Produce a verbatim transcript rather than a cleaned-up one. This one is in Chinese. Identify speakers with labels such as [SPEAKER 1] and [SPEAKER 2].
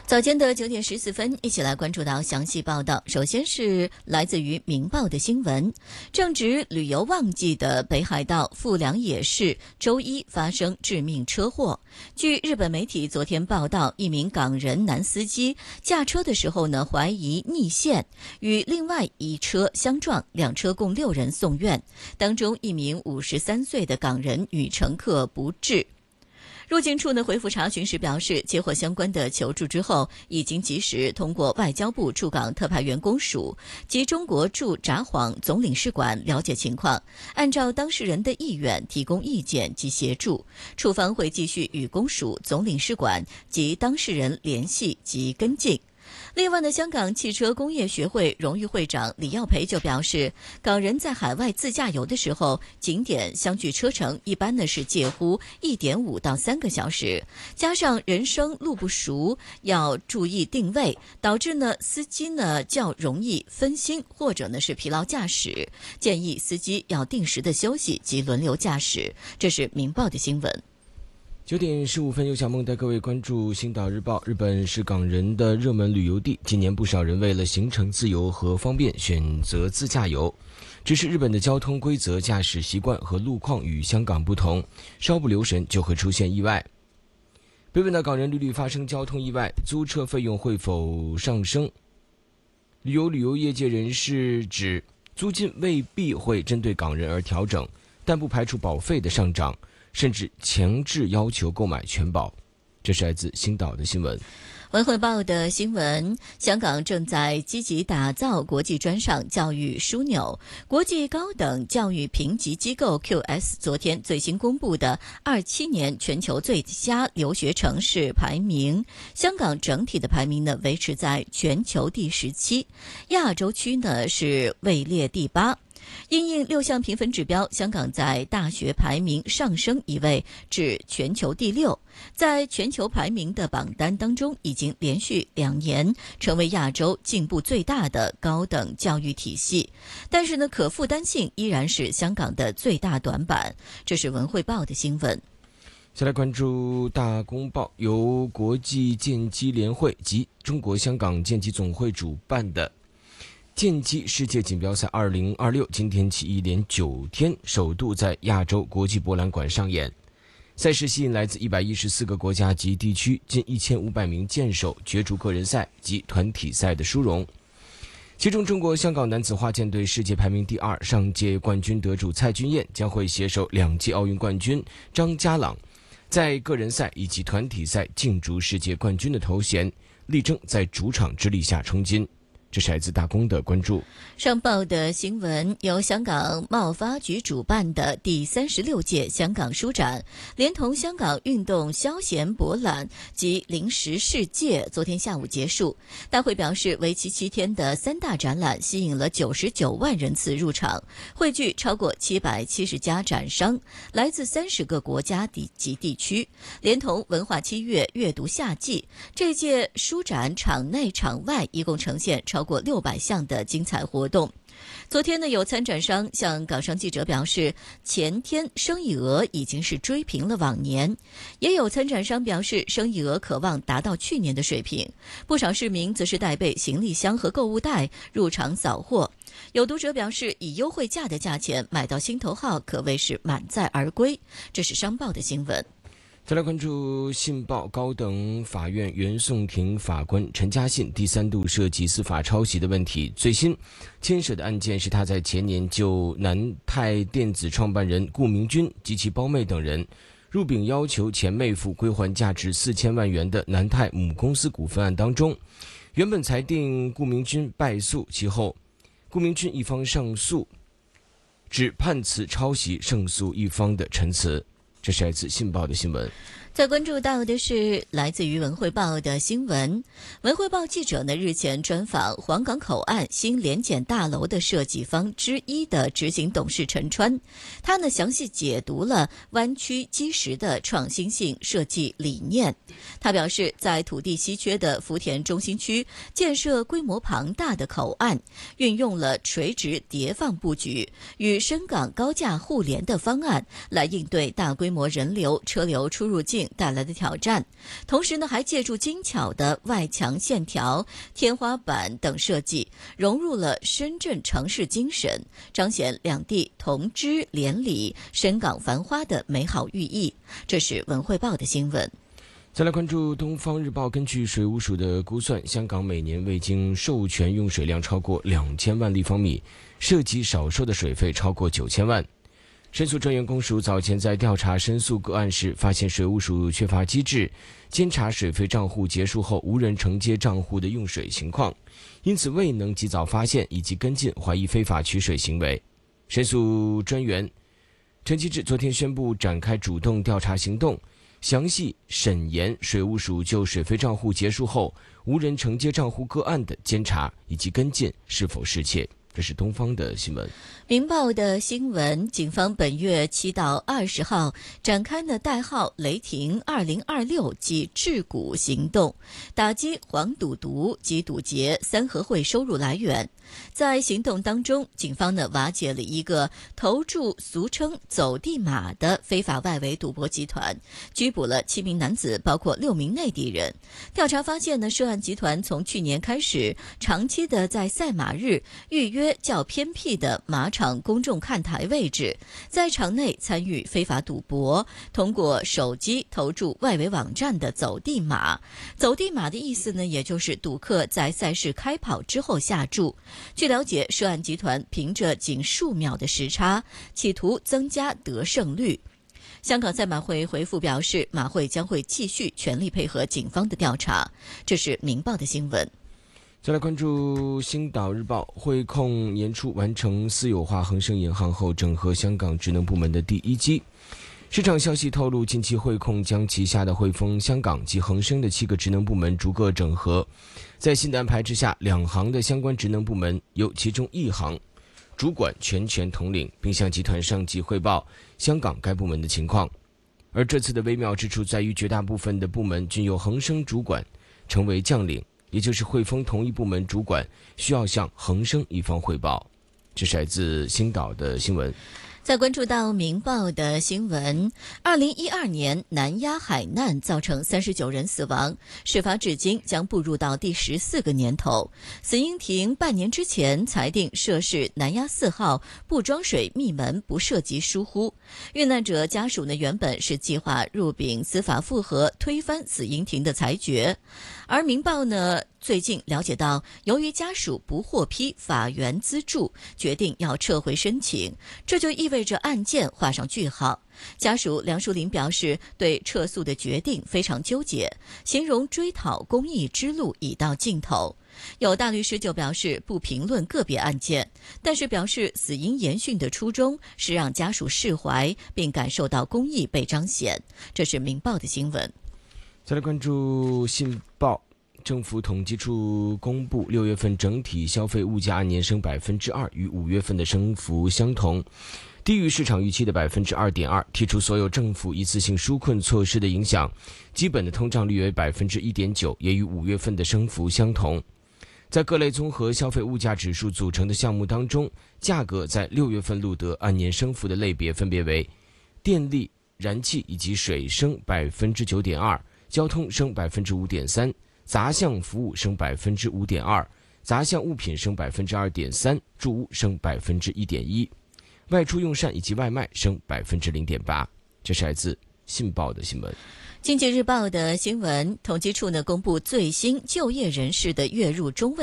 [SPEAKER 1] 早间的九点十四分，一起来关注到详细报道。首先是来自于《明报》的新闻，正值旅游旺季的北海道富良野市周一发生致命车祸。据日本媒体昨天报道，一名港人男司机驾车的时候呢，怀疑逆线，与另外一车相撞，两车共六人送院，当中一名五十三岁的港人与乘客不治。入境处呢回复查询时表示，接获相关的求助之后，已经及时通过外交部驻港特派员公署及中国驻札幌总领事馆了解情况，按照当事人的意愿提供意见及协助。处方会继续与公署、总领事馆及当事人联系及跟进。另外呢，香港汽车工业学会荣誉会长李耀培就表示，港人在海外自驾游的时候，景点相距车程一般呢是介乎一点五到三个小时，加上人生路不熟，要注意定位，导致呢司机呢较容易分心或者呢是疲劳驾驶，建议司机要定时的休息及轮流驾驶。这是明报的新闻。
[SPEAKER 2] 九点十五分，由小梦带各位关注《星岛日报》。日本是港人的热门旅游地，今年不少人为了行程自由和方便选择自驾游。只是日本的交通规则、驾驶习惯和路况与香港不同，稍不留神就会出现意外。被问到港人屡屡发生交通意外，租车费用会否上升？旅游旅游业界人士指，租金未必会针对港人而调整，但不排除保费的上涨，甚至强制要求购买全保。这是来自星岛的新闻。
[SPEAKER 1] 文汇报的新闻，香港正在积极打造国际专上教育枢纽。国际高等教育评级机构 Q S 昨天最新公布的二七年全球最佳留学城市排名，香港整体的排名呢维持在全球第十七，亚洲区呢是位列第八。因应六项评分指标，香港在大学排名上升一位至全球第六，在全球排名的榜单当中，已经连续两年成为亚洲进步最大的高等教育体系。但是呢，可负担性依然是香港的最大短板。这是文汇报的新闻。
[SPEAKER 2] 再来关注大公报，由国际剑击联会及中国香港剑击总会主办的剑击世界锦标赛二零二六今天起一连九天首度在亚洲国际博览馆上演。赛事吸引来自一百一十四个国家及地区近一千五百名剑手角逐个人赛及团体赛的殊荣。其中中国香港男子花剑队世界排名第二，上届冠军得主蔡君燕将会携手两届奥运冠军张家朗，在个人赛以及团体赛竞逐世界冠军的头衔，力争在主场之力下冲金。这是来自大公的关注。
[SPEAKER 1] 上报的新闻，由香港贸发局主办的第三十六届香港书展，连同香港运动消闲博览及零食世界，昨天下午结束。大会表示，为期七天的三大展览吸引了九十九万人次入场，汇聚超过七百七十家展商，来自三十个国家及地区，连同文化七月、阅读夏季，这届书展场内场外一共呈现超超过六百项的精彩活动。昨天呢，有参展商向港商记者表示，前天生意额已经是追平了往年，也有参展商表示生意额可望达到去年的水平。不少市民则是带备行李箱和购物袋入场扫货。有读者表示，以优惠价的价钱买到心头号，可谓是满载而归。这是商报的新闻。
[SPEAKER 2] 再来关注信报，高等法院原讼庭法官陈嘉信第三度涉及司法抄袭的问题，最新牵涉的案件是他在前年就南泰电子创办人顾明君及其胞妹等人入禀要求前妹夫归还价值四千万元的南泰母公司股份案当中，原本裁定顾明君败诉，其后顾明君一方上诉，只判词抄袭胜诉一方的陈词。这是来自信报的新闻。
[SPEAKER 1] 再关注到的是来自于文汇报的新闻。文汇报记者呢日前专访黄港口岸新联检大楼的设计方之一的执行董事陈川，他呢详细解读了湾区基石的创新性设计理念。他表示，在土地稀缺的福田中心区建设规模庞大的口岸，运用了垂直叠放布局与深港高架互联的方案，来应对大规模人流车流出入境带来的挑战，同时呢，还借助精巧的外墙线条、天花板等设计，融入了深圳城市精神，彰显两地同支连理、深港繁花的美好寓意。这是文汇报的新闻。
[SPEAKER 2] 再来关注东方日报，根据水务署的估算，香港每年未经授权用水量超过两千万立方米，涉及少收的水费超过九千万。申诉专员公署早前在调查申诉个案时，发现水务署缺乏机制监察水费账户结束后无人承接账户的用水情况，因此未能及早发现以及跟进怀疑非法取水行为。申诉专员陈其志昨天宣布展开主动调查行动，详细审研水务署就水费账户结束后无人承接账户个案的监察以及跟进是否适切。这是东方的新闻。
[SPEAKER 1] 明报的新闻，警方本月七到二十号展开了代号雷霆二零二六及治蛊行动，打击黄赌毒及赌劫三合会收入来源。在行动当中，警方呢瓦解了一个投注俗称走地马的非法外围赌博集团，拘捕了七名男子，包括六名内地人。调查发现呢，涉案集团从去年开始，长期的在赛马日预约较偏僻的马场公众看台位置，在场内参与非法赌博，通过手机投注外围网站的走地马。走地马的意思呢，也就是赌客在赛事开跑之后下注。据了解，涉案集团凭着仅数秒的时差，企图增加得胜率。香港赛马会回复表示，马会将会继续全力配合警方的调查。这是明报的新闻。
[SPEAKER 2] 再来关注星岛日报，汇控年初完成私有化恒生银行后，整合香港职能部门的第一击。市场消息透露，近期汇控将旗下的汇丰香港及恒生的七个职能部门逐个整合。在新的安排之下，两行的相关职能部门由其中一行主管全权统领，并向集团上级汇报香港该部门的情况。而这次的微妙之处在于，绝大部分的部门均由恒生主管成为将领，也就是汇丰同一部门主管需要向恒生一方汇报。这是来自星岛的新闻。
[SPEAKER 1] 再关注到明报的新闻，二零一二年南丫海难造成三十九人死亡，事发至今将步入到第十四个年头。死因庭半年之前裁定涉事南丫四号不装水密门不涉及疏忽。遇难者家属呢原本是计划入禀司法复核推翻死因庭的裁决，而明报呢最近了解到，由于家属不获批法援资助，决定要撤回申请，这就意味着案件画上句号。家属梁淑玲表示，对撤诉的决定非常纠结，形容追讨公益之路已到尽头。有大律师就表示不评论个别案件，但是表示死因研讯的初衷是让家属释怀，并感受到公益被彰显。这是明报的新闻。
[SPEAKER 2] 再来关注信报。政府统计处公布，六月份整体消费物价按年升百分之二，与五月份的升幅相同，低于市场预期的百分之二点二。剔除所有政府一次性纾困措施的影响，基本的通胀率为百分之一点九，也与五月份的升幅相同。在各类综合消费物价指数组成的项目当中，价格在六月份录得按年升幅的类别分别为电力、燃气以及水升百分之九点二，交通升百分之五点三。杂项服务升百分之五点二，杂项物品升百分之二点三，住屋升百分之一点一，外出用膳以及外卖升百分之零点八。这是来自信报的新闻。
[SPEAKER 1] 经济日报的新闻，统计处呢公布最新就业人士的月入中位